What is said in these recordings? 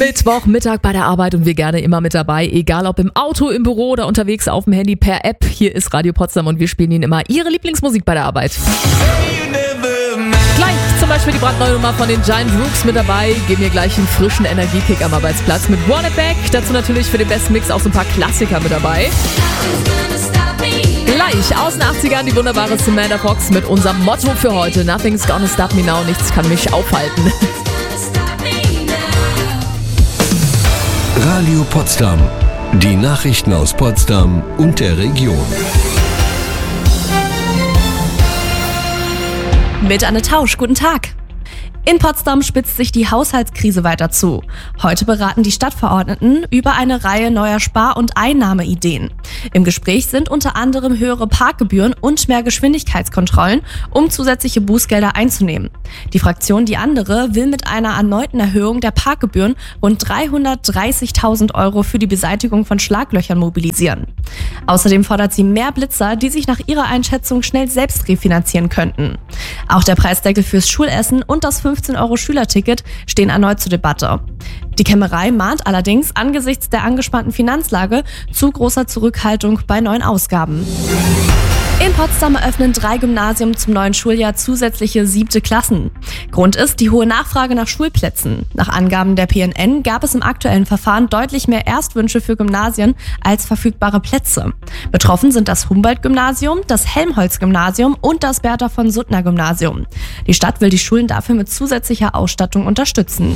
Mittwochmittag bei der Arbeit und wir gerne immer mit dabei, egal ob im Auto, im Büro oder unterwegs auf dem Handy per App. Hier ist Radio Potsdam und wir spielen Ihnen immer Ihre Lieblingsmusik bei der Arbeit. Gleich zum Beispiel die brandneue Nummer von den Giant Rooks mit dabei. Geben mir gleich einen frischen Energiekick am Arbeitsplatz mit Want It Back. Dazu natürlich für den besten Mix auch so ein paar Klassiker mit dabei. Gleich aus den 80ern die wunderbare Samantha Fox mit unserem Motto für heute. Nothing's gonna stop me now, nichts kann mich aufhalten. Radio Potsdam. Die Nachrichten aus Potsdam und der Region. Mit Anne Tausch, guten Tag. In Potsdam spitzt sich die Haushaltskrise weiter zu. Heute beraten die Stadtverordneten über eine Reihe neuer Spar- und Einnahmeideen. Im Gespräch sind unter anderem höhere Parkgebühren und mehr Geschwindigkeitskontrollen, um zusätzliche Bußgelder einzunehmen. Die Fraktion Die Andere will mit einer erneuten Erhöhung der Parkgebühren rund 330.000 € für die Beseitigung von Schlaglöchern mobilisieren. Außerdem fordert sie mehr Blitzer, die sich nach ihrer Einschätzung schnell selbst refinanzieren könnten. Auch der Preisdeckel fürs Schulessen und das 15 € Schülerticket stehen erneut zur Debatte. Die Kämmerei mahnt allerdings angesichts der angespannten Finanzlage zu großer Zurückhaltung bei neuen Ausgaben. In Potsdam eröffnen 3 Gymnasien zum neuen Schuljahr zusätzliche 7. Klassen. Grund ist die hohe Nachfrage nach Schulplätzen. Nach Angaben der PNN gab es im aktuellen Verfahren deutlich mehr Erstwünsche für Gymnasien als verfügbare Plätze. Betroffen sind das Humboldt-Gymnasium, das Helmholtz-Gymnasium und das Bertha-von-Suttner-Gymnasium. Die Stadt will die Schulen dafür mit zusätzlicher Ausstattung unterstützen.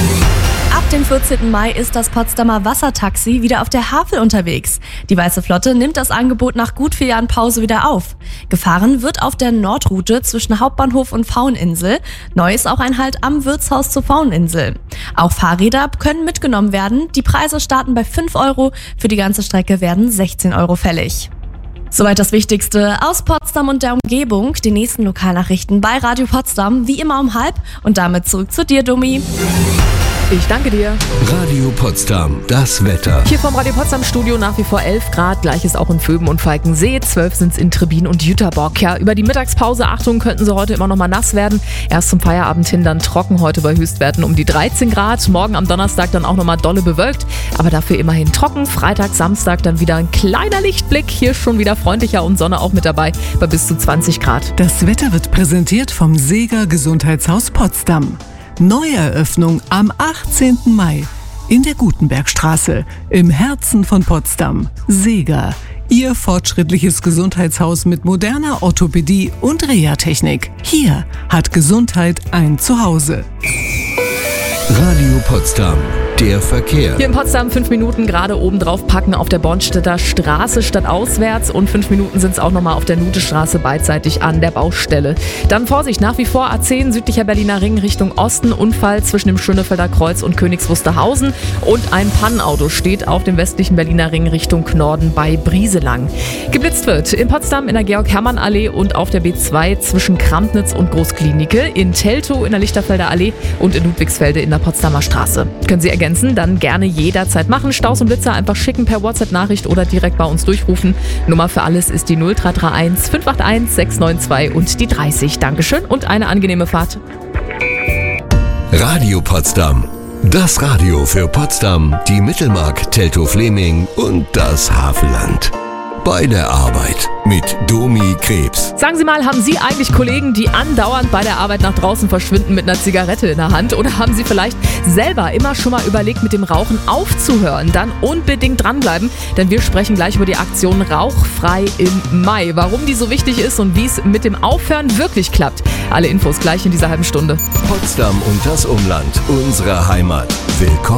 Ab dem 14. Mai ist das Potsdamer Wassertaxi wieder auf der Havel unterwegs. Die Weiße Flotte nimmt das Angebot nach gut 4 Jahren Pause wieder auf. Gefahren wird auf der Nordroute zwischen Hauptbahnhof und Pfaueninsel. Neu ist auch ein Halt am Wirtshaus zur Pfaueninsel. Auch Fahrräder können mitgenommen werden. Die Preise starten bei 5 €. Für die ganze Strecke werden 16 € fällig. Soweit das Wichtigste aus Potsdam und der Umgebung. Die nächsten Lokalnachrichten bei Radio Potsdam, wie immer um 12:30. Und damit zurück zu dir, Domi. Ich danke dir. Radio Potsdam, das Wetter. Hier vom Radio Potsdam Studio nach wie vor 11 Grad, gleiches auch in Vöben und Falkensee, 12 sind es in Trebin und Jüterbock. Ja, über die Mittagspause, Achtung, könnten sie heute immer noch mal nass werden. Erst zum Feierabend hin dann trocken, heute bei Höchstwerten um die 13 Grad. Morgen am Donnerstag dann auch noch mal dolle bewölkt, aber dafür immerhin trocken. Freitag, Samstag dann wieder ein kleiner Lichtblick. Hier schon wieder freundlicher und Sonne auch mit dabei bei bis zu 20 Grad. Das Wetter wird präsentiert vom Seeger Gesundheitshaus Potsdam. Neueröffnung am 18. Mai in der Gutenbergstraße im Herzen von Potsdam. Seeger, Ihr fortschrittliches Gesundheitshaus mit moderner Orthopädie und Reha-Technik. Hier hat Gesundheit ein Zuhause. Radio Potsdam, der Verkehr. Hier in Potsdam 5 Minuten gerade oben drauf packen auf der Bornstedter Straße statt auswärts und 5 Minuten sind es auch nochmal auf der Nutestraße beidseitig an der Baustelle. Dann Vorsicht, nach wie vor A10 südlicher Berliner Ring Richtung Osten, Unfall zwischen dem Schönefelder Kreuz und Königs Wusterhausen und ein Pannenauto steht auf dem westlichen Berliner Ring Richtung Norden bei Brieselang. Geblitzt wird in Potsdam in der Georg-Hermann-Allee und auf der B2 zwischen Krampnitz und Großklinike, in Teltow in der Lichterfelder Allee und in Ludwigsfelde in der Potsdamer Straße. Können Sie ergänzen, dann gerne jederzeit machen. Staus und Blitzer einfach schicken per WhatsApp-Nachricht oder direkt bei uns durchrufen. Nummer für alles ist die 0331 581 692 und die 30. Dankeschön und eine angenehme Fahrt. Radio Potsdam. Das Radio für Potsdam, die Mittelmark, Teltow-Fleming und das Havelland. Bei der Arbeit mit Domi Krebs. Sagen Sie mal, haben Sie eigentlich Kollegen, die andauernd bei der Arbeit nach draußen verschwinden mit einer Zigarette in der Hand? Oder haben Sie vielleicht selber immer schon mal überlegt, mit dem Rauchen aufzuhören? Dann unbedingt dranbleiben, denn wir sprechen gleich über die Aktion Rauchfrei im Mai. Warum die so wichtig ist und wie es mit dem Aufhören wirklich klappt. Alle Infos gleich in dieser halben Stunde. Potsdam und das Umland, unsere Heimat. Willkommen.